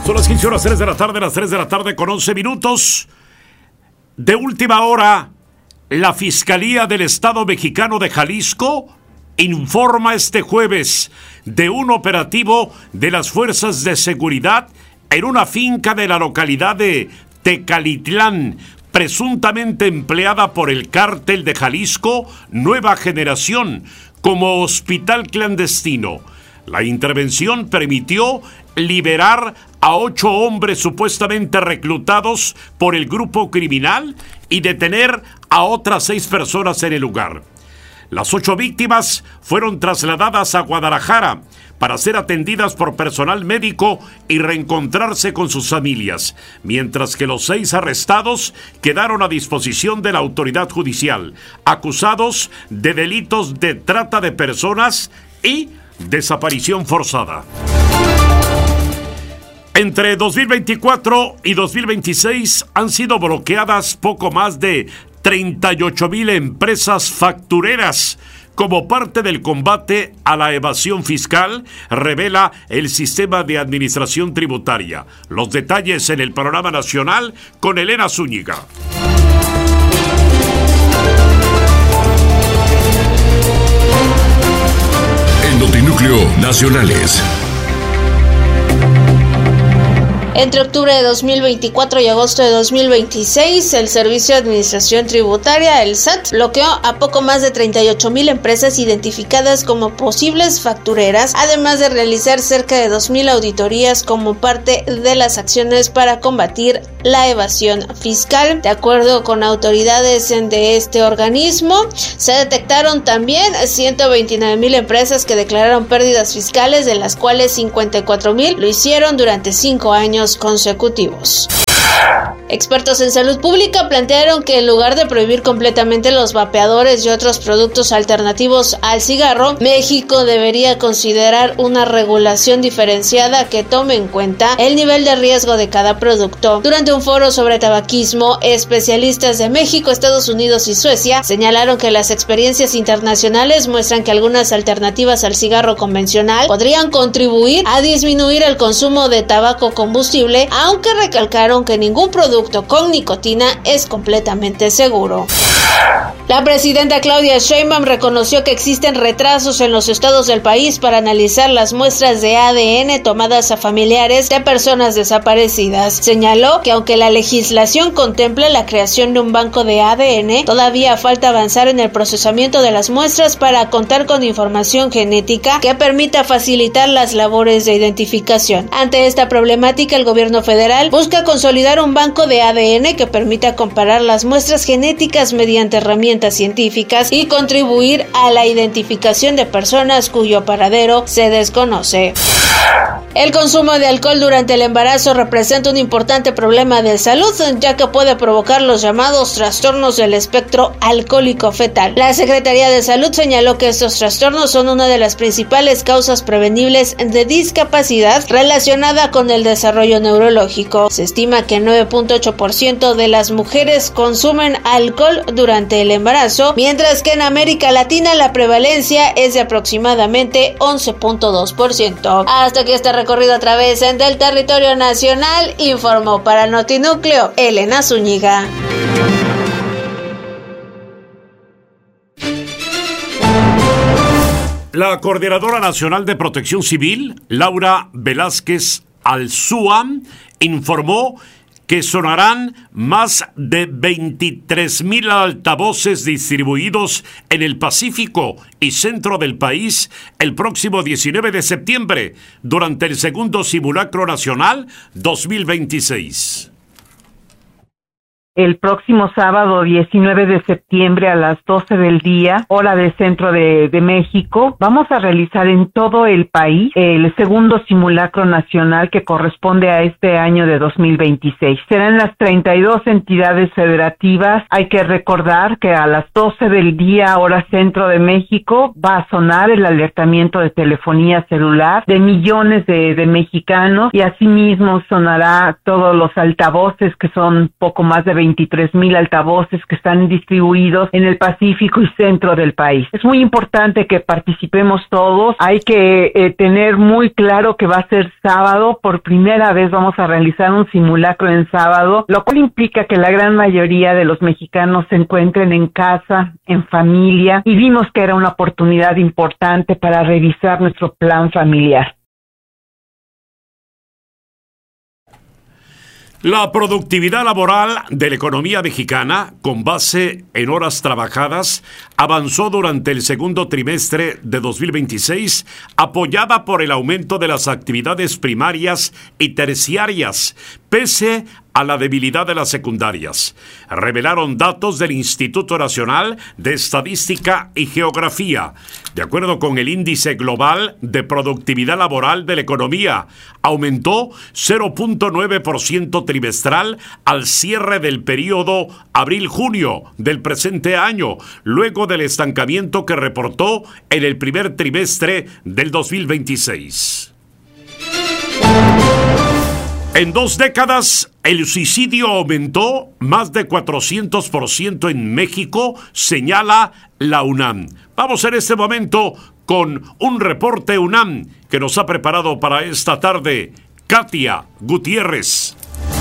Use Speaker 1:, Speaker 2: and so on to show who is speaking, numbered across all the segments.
Speaker 1: Son las 15 horas, 3 de la tarde, las 3 de la tarde con 11 minutos. De última hora, la Fiscalía del Estado Mexicano de Jalisco informa este jueves de un operativo de las fuerzas de seguridad en una finca de la localidad de Tecalitlán, presuntamente empleada por el cártel de Jalisco Nueva Generación como hospital clandestino. La intervención permitió liberar a 8 hombres supuestamente reclutados por el grupo criminal y detener a otras 6 personas en el lugar. Las 8 víctimas fueron trasladadas a Guadalajara para ser atendidas por personal médico y reencontrarse con sus familias, mientras que los 6 arrestados quedaron a disposición de la autoridad judicial, acusados de delitos de trata de personas y desaparición forzada. Entre 2024 y 2026 han sido bloqueadas poco más de 38,000 empresas factureras como parte del combate a la evasión fiscal, revela el Sistema de Administración Tributaria. Los detalles en el panorama nacional con Elena Zúñiga.
Speaker 2: En Notinúcleo Nacionales.
Speaker 3: Entre octubre de 2024 y agosto de 2026, el Servicio de Administración Tributaria, el SAT, bloqueó a poco más de 38,000 empresas identificadas como posibles factureras, además de realizar cerca de 2,000 auditorías como parte de las acciones para combatir la evasión fiscal. De acuerdo con autoridades de este organismo, se detectaron también 129,000 empresas que declararon pérdidas fiscales, de las cuales 54,000 lo hicieron durante 5 años consecutivos. Expertos en salud pública plantearon que en lugar de prohibir completamente los vapeadores y otros productos alternativos al cigarro, México debería considerar una regulación diferenciada que tome en cuenta el nivel de riesgo de cada producto. Durante un foro sobre tabaquismo, especialistas de México, Estados Unidos y Suecia señalaron que las experiencias internacionales muestran que algunas alternativas al cigarro convencional podrían contribuir a disminuir el consumo de tabaco combustible, aunque recalcaron que ningún producto con nicotina es completamente seguro. La presidenta Claudia Sheinbaum reconoció que existen retrasos en los estados del país para analizar las muestras de ADN tomadas a familiares de personas desaparecidas. Señaló que aunque la legislación contempla la creación de un banco de ADN, todavía falta avanzar en el procesamiento de las muestras para contar con información genética que permita facilitar las labores de identificación. Ante esta problemática, el gobierno federal busca consolidar un banco de ADN que permita comparar las muestras genéticas mediante herramientas científicas y contribuir a la identificación de personas cuyo paradero se desconoce. El consumo de alcohol durante el embarazo representa un importante problema de salud, ya que puede provocar los llamados trastornos del espectro alcohólico fetal. La Secretaría de Salud señaló que estos trastornos son una de las principales causas prevenibles de discapacidad relacionada con el desarrollo neurológico. Se estima que 9.8% de las mujeres consumen alcohol durante el embarazo, mientras que en América Latina la prevalencia es de aproximadamente 11.2%. Hasta que este recorrido a través del territorio nacional, informó para Notinúcleo Elena Zúñiga.
Speaker 1: La Coordinadora Nacional de Protección Civil, Laura Velázquez Alzúa, informó que sonarán más de 23,000 altavoces distribuidos en el Pacífico y centro del país el próximo 19 de septiembre, durante el segundo Simulacro Nacional 2026.
Speaker 4: El próximo sábado 19 de septiembre a las 12 del día, hora del centro de México, vamos a realizar en todo el país el segundo simulacro nacional que corresponde a este año de 2026. Serán las 32 entidades federativas. Hay que recordar que a las 12 del día, hora centro de México, va a sonar el alertamiento de telefonía celular de millones de mexicanos, y asimismo sonará todos los altavoces, que son poco más de 23,000 altavoces que están distribuidos en el Pacífico y centro del país. Es muy importante que participemos todos. Hay que tener muy claro que va a ser sábado. Por primera vez vamos a realizar un simulacro en sábado, lo cual implica que la gran mayoría de los mexicanos se encuentren en casa, en familia, y vimos que era una oportunidad importante para revisar nuestro plan familiar.
Speaker 1: La productividad laboral de la economía mexicana, con base en horas trabajadas, avanzó durante el segundo trimestre de 2026, apoyada por el aumento de las actividades primarias y terciarias, pese a la debilidad de las secundarias, revelaron datos del Instituto Nacional de Estadística y Geografía. De acuerdo con el Índice Global de Productividad Laboral de la Economía, aumentó 0.9% trimestral al cierre del periodo abril-junio del presente año, luego del estancamiento que reportó en el primer trimestre del 2026. En 2 décadas, el suicidio aumentó más de 400% en México, señala la UNAM. Vamos en este momento con un reporte UNAM que nos ha preparado para esta tarde Katia Gutiérrez.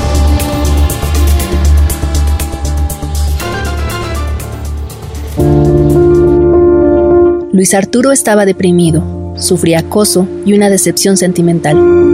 Speaker 5: Luis Arturo estaba deprimido, sufría acoso y una decepción sentimental.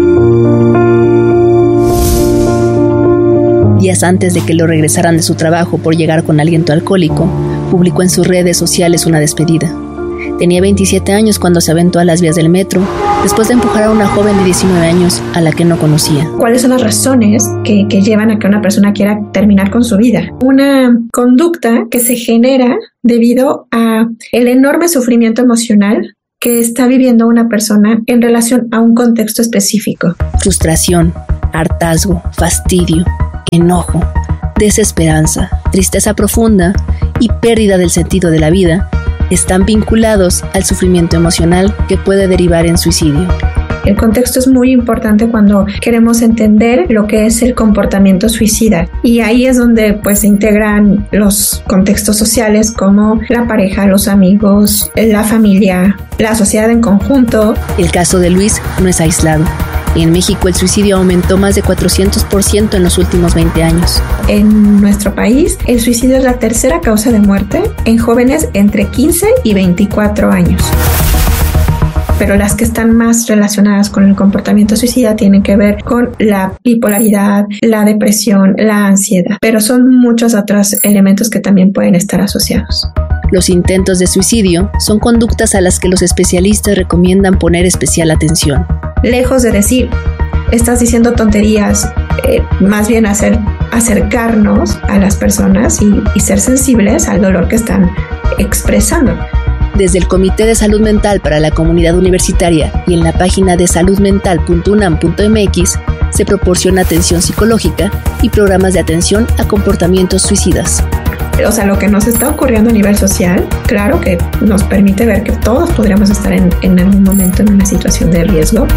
Speaker 5: Días antes de que lo regresaran de su trabajo por llegar con aliento alcohólico, publicó en sus redes sociales una despedida. Tenía 27 años cuando se aventó a las vías del metro, después de empujar a una joven de 19 años a la que no conocía.
Speaker 6: ¿Cuáles son las razones que llevan a que una persona quiera terminar con su vida? Una conducta que se genera debido a el enorme sufrimiento emocional que está viviendo una persona en relación a un contexto específico.
Speaker 5: Frustración, hartazgo, fastidio, enojo, desesperanza, tristeza profunda y pérdida del sentido de la vida están vinculados al sufrimiento emocional que puede derivar en suicidio.
Speaker 6: El contexto es muy importante cuando queremos entender lo que es el comportamiento suicida, y ahí es donde pues se integran los contextos sociales como la pareja, los amigos, la familia, la sociedad en conjunto.
Speaker 5: El caso de Luis no es aislado. En México el suicidio aumentó más de 400% en los últimos 20 años.
Speaker 6: En nuestro país, el suicidio es la tercera causa de muerte en jóvenes entre 15 y 24 años. Pero las que están más relacionadas con el comportamiento suicida tienen que ver con la bipolaridad, la depresión, la ansiedad, pero son muchos otros elementos que también pueden estar asociados.
Speaker 5: Los intentos de suicidio son conductas a las que los especialistas recomiendan poner especial atención.
Speaker 6: Lejos de decir, estás diciendo tonterías, más bien acercarnos a las personas y ser sensibles al dolor que están expresando.
Speaker 5: Desde el Comité de Salud Mental para la Comunidad Universitaria y en la página de saludmental.unam.mx se proporciona atención psicológica y programas de atención a comportamientos suicidas.
Speaker 6: O sea, lo que nos está ocurriendo a nivel social, claro que nos permite ver que todos podríamos estar en algún momento en una situación de riesgo.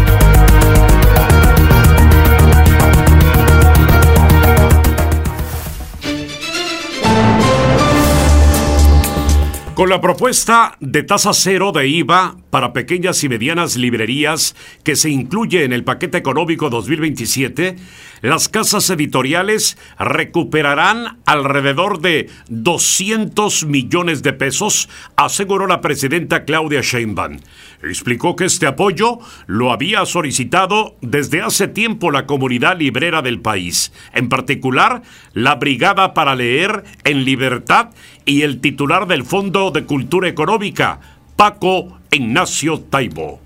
Speaker 1: Con la propuesta de tasa cero de IVA para pequeñas y medianas librerías que se incluye en el paquete económico 2027, las casas editoriales recuperarán alrededor de 200 millones de pesos, aseguró la presidenta Claudia Sheinbaum. Explicó que este apoyo lo había solicitado desde hace tiempo la comunidad librera del país, en particular la Brigada para Leer en Libertad y el titular del Fondo de Cultura Económica, Paco Ignacio Taibo.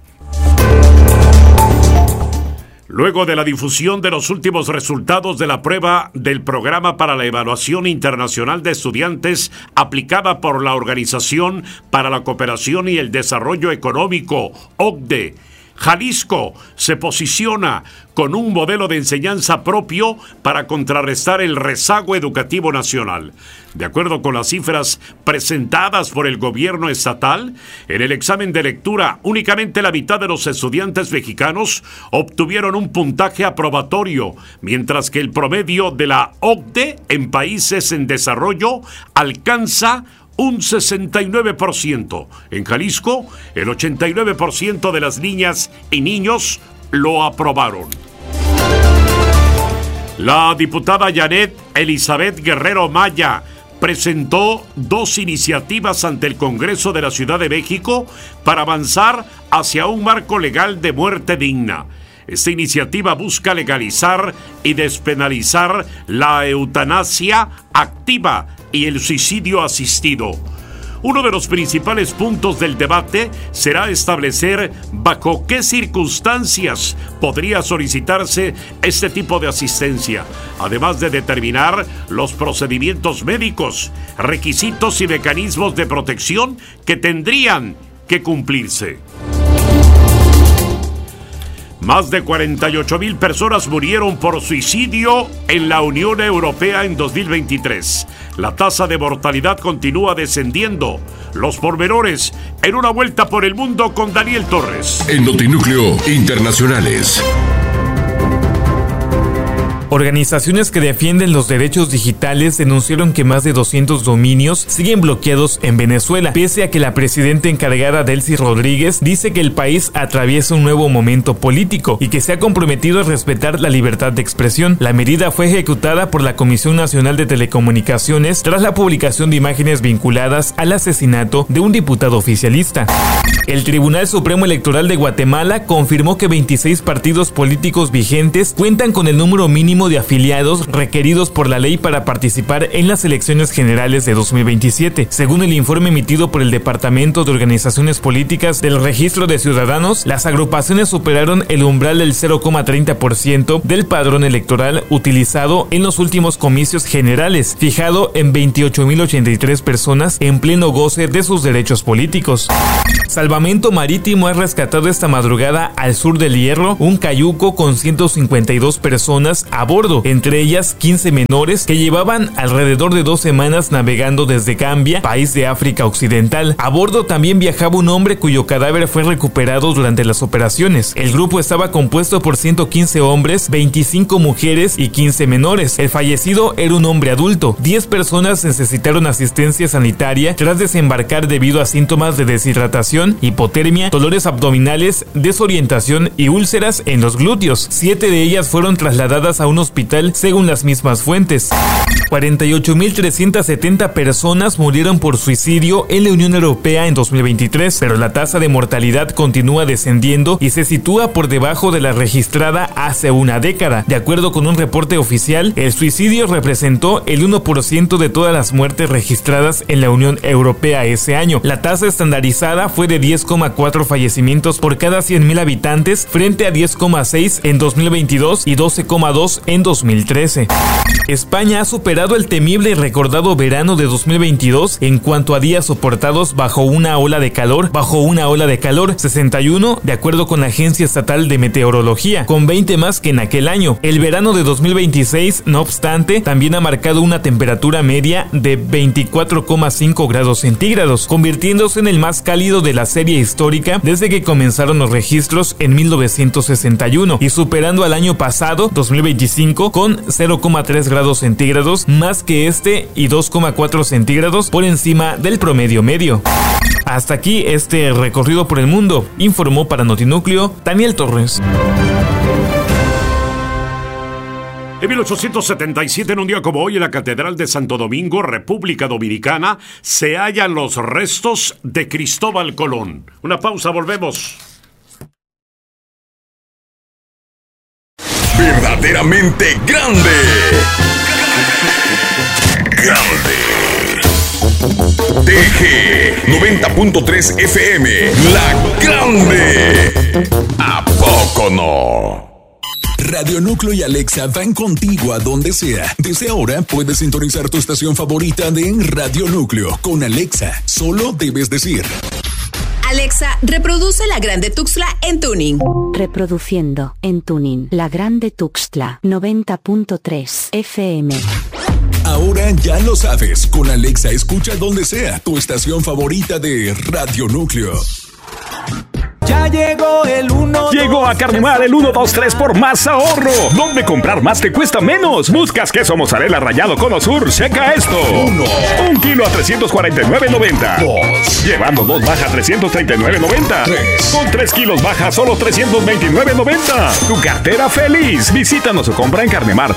Speaker 1: Luego de la difusión de los últimos resultados de la prueba del Programa para la Evaluación Internacional de Estudiantes aplicada por la Organización para la Cooperación y el Desarrollo Económico, OCDE, Jalisco se posiciona con un modelo de enseñanza propio para contrarrestar el rezago educativo nacional. De acuerdo con las cifras presentadas por el gobierno estatal, en el examen de lectura únicamente la mitad de los estudiantes mexicanos obtuvieron un puntaje aprobatorio, mientras que el promedio de la OCDE en países en desarrollo alcanza un 69%. En Jalisco, el 89% de las niñas y niños lo aprobaron. La diputada Janet Elizabeth Guerrero Maya presentó 2 iniciativas ante el Congreso de la Ciudad de México para avanzar hacia un marco legal de muerte digna. Esta iniciativa busca legalizar y despenalizar la eutanasia activa y el suicidio asistido. Uno de los principales puntos del debate será establecer bajo qué circunstancias podría solicitarse este tipo de asistencia, además de determinar los procedimientos médicos, requisitos y mecanismos de protección que tendrían que cumplirse. Más de 48,000 personas murieron por suicidio en la Unión Europea en 2023. La tasa de mortalidad continúa descendiendo. Los pormenores en una vuelta por el mundo con Daniel Torres.
Speaker 2: En Notinúcleo Internacionales.
Speaker 7: Organizaciones que defienden los derechos digitales denunciaron que más de 200 dominios siguen bloqueados en Venezuela, pese a que la presidenta encargada Delcy Rodríguez dice que el país atraviesa un nuevo momento político y que se ha comprometido a respetar la libertad de expresión. La medida fue ejecutada por la Comisión Nacional de Telecomunicaciones tras la publicación de imágenes vinculadas al asesinato de un diputado oficialista. El Tribunal Supremo Electoral de Guatemala confirmó que 26 partidos políticos vigentes cuentan con el número mínimo de afiliados requeridos por la ley para participar en las elecciones generales de 2027. Según el informe emitido por el Departamento de Organizaciones Políticas del Registro de Ciudadanos, las agrupaciones superaron el umbral del 0,30% del padrón electoral utilizado en los últimos comicios generales, fijado en 28,083 personas en pleno goce de sus derechos políticos. Salvamento Marítimo ha rescatado esta madrugada al sur del Hierro un cayuco con 152 personas a bordo, entre ellas 15 menores que llevaban alrededor de 2 semanas navegando desde Gambia, país de África Occidental. A bordo también viajaba un hombre cuyo cadáver fue recuperado durante las operaciones. El grupo estaba compuesto por 115 hombres, 25 mujeres y 15 menores. El fallecido era un hombre adulto. 10 personas necesitaron asistencia sanitaria tras desembarcar debido a síntomas de deshidratación, hipotermia, dolores abdominales, desorientación y úlceras en los glúteos. 7 de ellas fueron trasladadas a un hospital según las mismas fuentes. 48,370 personas murieron por suicidio en la Unión Europea en 2023, pero la tasa de mortalidad continúa descendiendo y se sitúa por debajo de la registrada hace una década. De acuerdo con un reporte oficial, el suicidio representó el 1% de todas las muertes registradas en la Unión Europea ese año. La tasa estandarizada fue de 10,4 fallecimientos por cada 100,000 habitantes frente a 10,6 en 2022 y 12,2 en 2013. España ha superado el temible y recordado verano de 2022 en cuanto a días soportados bajo una ola de calor, 61 de acuerdo con la Agencia Estatal de Meteorología, con 20 más que en aquel año. El verano de 2026, no obstante, también ha marcado una temperatura media de 24,5 grados centígrados, convirtiéndose en el más cálido de la serie histórica desde que comenzaron los registros en 1961 y superando al año pasado, 2025, con 0,3 grados centígrados más que este y 2,4 centígrados por encima del promedio medio. Hasta aquí este recorrido por el mundo, informó para Notinúcleo Daniel Torres.
Speaker 1: En 1877, en un día como hoy, en la Catedral de Santo Domingo, República Dominicana, se hallan los restos de Cristóbal Colón. Una pausa, volvemos.
Speaker 2: Verdaderamente grande. Grande. TG 90.3 FM. La Grande. ¿A poco no? Radio Núcleo y Alexa van contigo a donde sea. Desde ahora puedes sintonizar tu estación favorita de Radio Núcleo con Alexa. Solo debes decir:
Speaker 8: Alexa, reproduce La Grande Tuxtla en Tuning.
Speaker 9: Reproduciendo en Tuning La Grande Tuxtla 90.3 FM.
Speaker 2: Ahora ya lo sabes, con Alexa escucha donde sea tu estación favorita de Radio Núcleo.
Speaker 10: Ya llegó el 1.
Speaker 11: Llegó a Carnemar el 1, 2, 3 por más ahorro. ¿Dónde comprar más te cuesta menos? ¿Buscas queso mozzarella rallado Cono Sur? Checa esto.
Speaker 2: 1.
Speaker 11: 1 kilo a 349.90.
Speaker 2: 2.
Speaker 11: Llevando 2 baja 339.90.
Speaker 2: 3.
Speaker 11: Con 3 kilos baja solo 329.90. Tu cartera feliz. Visítanos o compra en Carnemar.